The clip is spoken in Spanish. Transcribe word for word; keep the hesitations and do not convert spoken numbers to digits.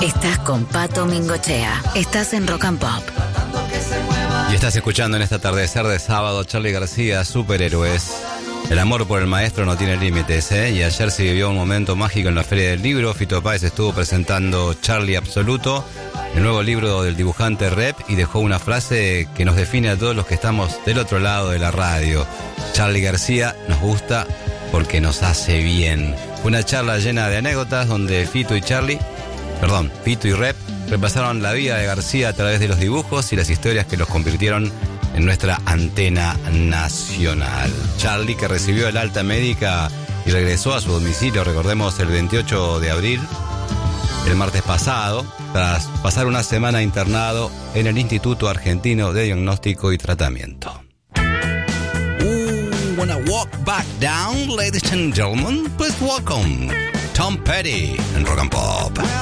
Estás con Pato Mingochea. Estás en Rock and Pop. Y estás escuchando en este atardecer de sábado Charly García, Superhéroes. El amor por el maestro no tiene límites, ¿eh? Y ayer se vivió un momento mágico en la Feria del Libro. Fito Páez estuvo presentando Charly Absoluto, el nuevo libro del dibujante Rep, y dejó una frase que nos define a todos los que estamos del otro lado de la radio. Charly García nos gusta porque nos hace bien. Una charla llena de anécdotas donde Fito y Charly, perdón, Fito y Rep repasaron la vida de García a través de los dibujos y las historias que los convirtieron en nuestra antena nacional. Charly, que recibió el alta médica y regresó a su domicilio, recordemos, el veintiocho de abril, el martes pasado, tras pasar una semana internado en el Instituto Argentino de Diagnóstico y Tratamiento. Ooh, wanna walk back down, ladies and gentlemen? Please welcome Tom Petty en Rock and Pop.